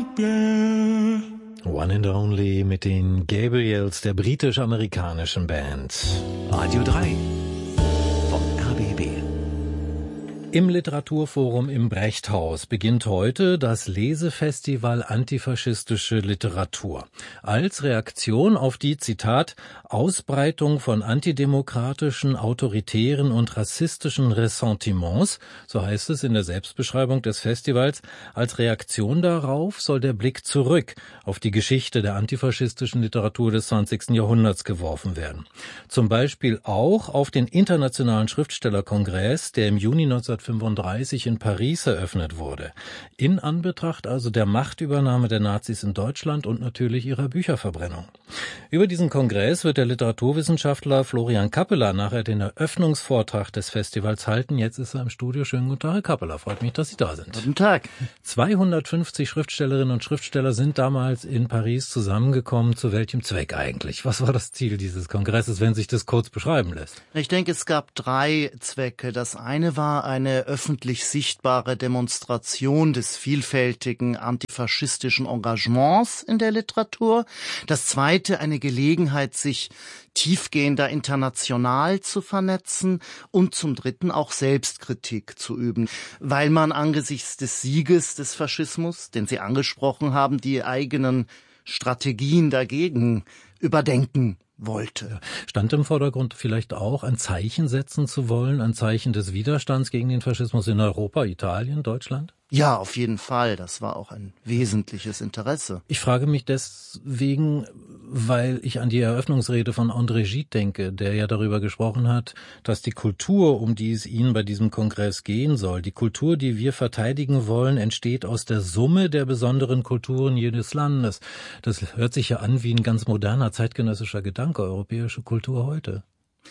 One and Only mit den Gabriels der britisch-amerikanischen Band. Radio 3 vom RBB. Im Literaturforum im Brechthaus beginnt heute das Lesefestival Antifaschistische Literatur. Als Reaktion auf die, Zitat, Ausbreitung von antidemokratischen, autoritären und rassistischen Ressentiments, so heißt es in der Selbstbeschreibung des Festivals, als Reaktion darauf soll der Blick zurück auf die Geschichte der antifaschistischen Literatur des 20. Jahrhunderts geworfen werden. Zum Beispiel auch auf den Internationalen Schriftstellerkongress, der im Juni 1935 in Paris eröffnet wurde. In Anbetracht also der Machtübernahme der Nazis in Deutschland und natürlich ihrer Bücherverbrennung. Über diesen Kongress wird der Literaturwissenschaftler Florian Kappeler nachher den Eröffnungsvortrag des Festivals halten. Jetzt ist er im Studio. Schönen guten Tag, Herr Kappeler. Freut mich, dass Sie da sind. Guten Tag. 250 Schriftstellerinnen und Schriftsteller sind damals in Paris zusammengekommen. Zu welchem Zweck eigentlich? Was war das Ziel dieses Kongresses, wenn sich das kurz beschreiben lässt? Ich denke, es gab 3 Zwecke. Das eine war eine öffentlich sichtbare Demonstration des vielfältigen antifaschistischen Engagements in der Literatur. Das zweite, eine Gelegenheit, sich tiefgehender international zu vernetzen und zum dritten auch Selbstkritik zu üben, weil man angesichts des Sieges des Faschismus, den Sie angesprochen haben, die eigenen Strategien dagegen überdenken wollte. Stand im Vordergrund vielleicht auch, ein Zeichen setzen zu wollen, ein Zeichen des Widerstands gegen den Faschismus in Europa, Italien, Deutschland? Ja, auf jeden Fall. Das war auch ein wesentliches Interesse. Ich frage mich deswegen, weil ich an die Eröffnungsrede von André Gide denke, der ja darüber gesprochen hat, dass die Kultur, um die es Ihnen bei diesem Kongress gehen soll, die Kultur, die wir verteidigen wollen, entsteht aus der Summe der besonderen Kulturen jedes Landes. Das hört sich ja an wie ein ganz moderner zeitgenössischer Gedanke, europäische Kultur heute.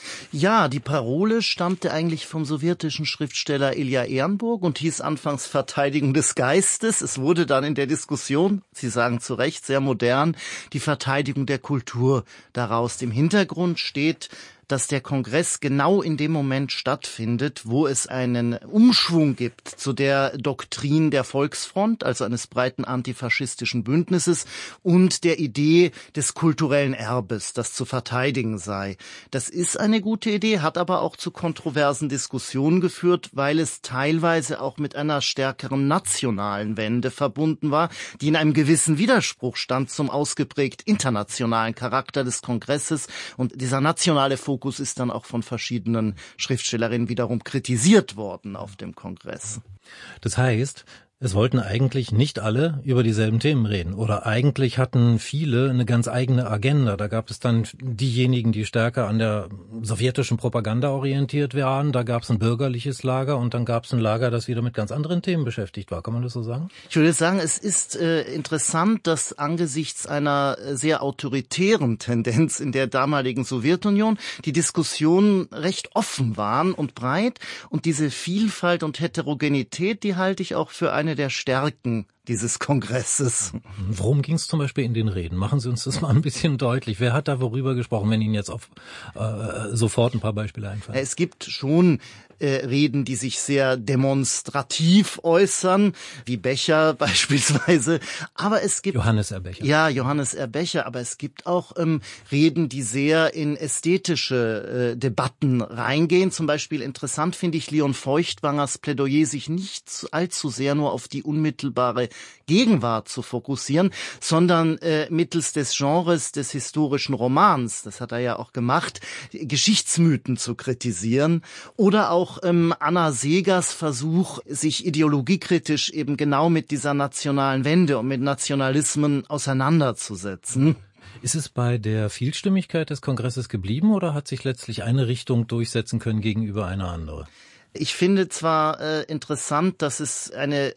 Ja, die Parole stammte eigentlich vom sowjetischen Schriftsteller Ilja Ehrenburg und hieß anfangs Verteidigung des Geistes. Es wurde dann in der Diskussion, Sie sagen zu Recht, sehr modern, die Verteidigung der Kultur daraus. Im Hintergrund steht, dass der Kongress genau in dem Moment stattfindet, wo es einen Umschwung gibt zu der Doktrin der Volksfront, also eines breiten antifaschistischen Bündnisses und der Idee des kulturellen Erbes, das zu verteidigen sei. Das ist eine gute Idee, hat aber auch zu kontroversen Diskussionen geführt, weil es teilweise auch mit einer stärkeren nationalen Wende verbunden war, die in einem gewissen Widerspruch stand zum ausgeprägt internationalen Charakter des Kongresses. Und dieser nationale Fokus ist dann auch von verschiedenen Schriftstellerinnen wiederum kritisiert worden auf dem Kongress. Das heißt, es wollten eigentlich nicht alle über dieselben Themen reden. Oder eigentlich hatten viele eine ganz eigene Agenda. Da gab es dann diejenigen, die stärker an der sowjetischen Propaganda orientiert waren. Da gab es ein bürgerliches Lager und dann gab es ein Lager, das wieder mit ganz anderen Themen beschäftigt war. Kann man das so sagen? Ich würde sagen, es ist interessant, dass angesichts einer sehr autoritären Tendenz in der damaligen Sowjetunion die Diskussionen recht offen waren und breit. Und diese Vielfalt und Heterogenität, die halte ich auch für eine der Stärken dieses Kongresses. Worum ging es zum Beispiel in den Reden? Machen Sie uns das mal ein bisschen deutlich. Wer hat da worüber gesprochen, wenn Ihnen jetzt auf sofort ein paar Beispiele einfallen? Es gibt schon Reden, die sich sehr demonstrativ äußern, wie Becher beispielsweise. Aber es gibt Johannes R. Becher. Ja, Johannes R. Becher. Aber es gibt auch Reden, die sehr in ästhetische Debatten reingehen. Zum Beispiel interessant finde ich Leon Feuchtwangers Plädoyer, sich nicht allzu sehr nur auf die unmittelbare Gegenwart zu fokussieren, sondern mittels des Genres des historischen Romans, das hat er ja auch gemacht, Geschichtsmythen zu kritisieren oder auch Anna Segers Versuch, sich ideologiekritisch eben genau mit dieser nationalen Wende und mit Nationalismen auseinanderzusetzen. Ist es bei der Vielstimmigkeit des Kongresses geblieben oder hat sich letztlich eine Richtung durchsetzen können gegenüber einer anderen? Ich finde zwar interessant, dass es eine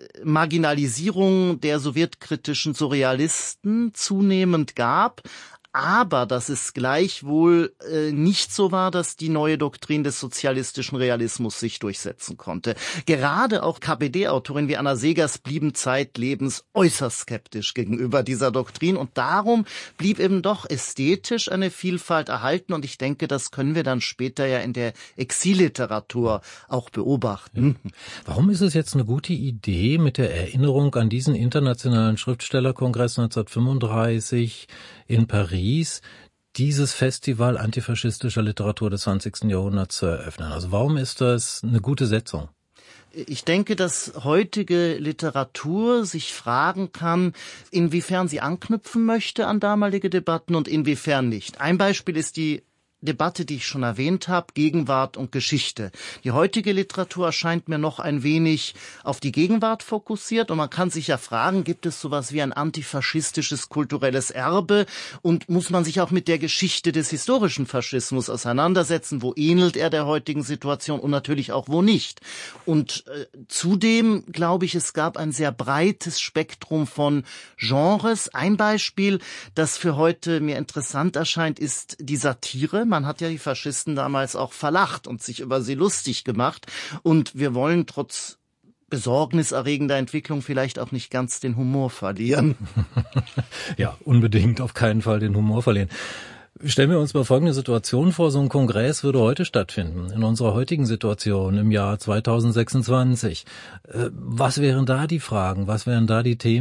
Marginalisierung der sowjetkritischen Surrealisten zunehmend gab, aber dass es gleichwohl nicht so war, dass die neue Doktrin des sozialistischen Realismus sich durchsetzen konnte. Gerade auch KPD-Autorin wie Anna Segers blieben zeitlebens äußerst skeptisch gegenüber dieser Doktrin und darum blieb eben doch ästhetisch eine Vielfalt erhalten und ich denke, das können wir dann später ja in der Exilliteratur auch beobachten. Warum ist es jetzt eine gute Idee, mit der Erinnerung an diesen internationalen Schriftstellerkongress 1935 in Paris dieses Festival antifaschistischer Literatur des 20. Jahrhunderts zu eröffnen? Also warum ist das eine gute Setzung? Ich denke, dass heutige Literatur sich fragen kann, inwiefern sie anknüpfen möchte an damalige Debatten und inwiefern nicht. Ein Beispiel ist die Debatte, die ich schon erwähnt habe, Gegenwart und Geschichte. Die heutige Literatur erscheint mir noch ein wenig auf die Gegenwart fokussiert und man kann sich ja fragen, gibt es sowas wie ein antifaschistisches kulturelles Erbe und muss man sich auch mit der Geschichte des historischen Faschismus auseinandersetzen, wo ähnelt er der heutigen Situation und natürlich auch wo nicht. Und zudem glaube ich, es gab ein sehr breites Spektrum von Genres. Ein Beispiel, das für heute mir interessant erscheint, ist die Satire. Man hat ja die Faschisten damals auch verlacht und sich über sie lustig gemacht. Und wir wollen trotz besorgniserregender Entwicklung vielleicht auch nicht ganz den Humor verlieren. Ja, unbedingt auf keinen Fall den Humor verlieren. Stellen wir uns mal folgende Situation vor, so ein Kongress würde heute stattfinden, in unserer heutigen Situation im Jahr 2026. Was wären da die Fragen, was wären da die Themen?